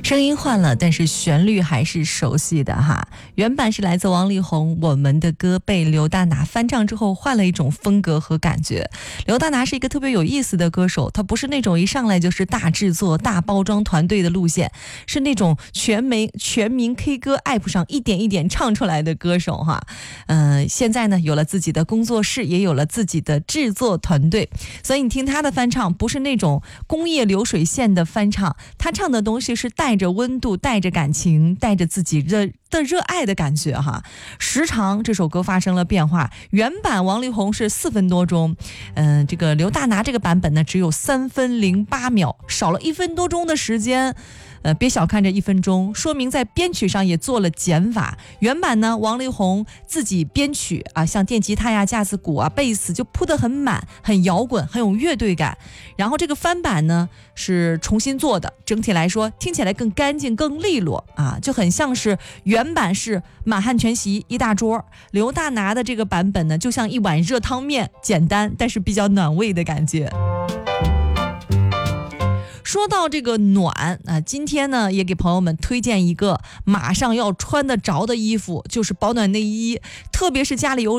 声音换了，但是旋律还是熟悉的哈。原版是来自王力宏《我们的歌》，被刘大拿翻唱之后换了一种风格和感觉。刘大拿是一个特别有意思的歌手，他不是那种一上来就是大制作大包装团队的路线，是那种全民 K 歌 app 上一点一点唱出来的歌手哈。现在呢有了自己的工作室，也有了自己的制作团队，所以你听他的翻唱不是那种工业流水线的翻唱，他唱的东西是带着温度，带着感情，带着自己的热爱的感觉哈。时长这首歌发生了变化，原版王力宏是4分多钟，这个刘大拿这个版本呢只有3分08秒，少了1分多钟的时间。别小看这1分钟，说明在编曲上也做了减法。原版呢，王力宏自己编曲啊，像电吉他呀、架子鼓啊、贝斯就铺得很满，很摇滚，很有乐队感。然后这个翻版呢是重新做的，整体来说听起来更干净、更利落啊，就很像是原版是满汉全席一大桌，刘大拿的这个版本呢，就像一碗热汤面，简单但是比较暖胃的感觉。说到这个暖啊，今天呢也给朋友们推荐一个马上要穿得着的衣服，就是保暖内衣，特别是家里有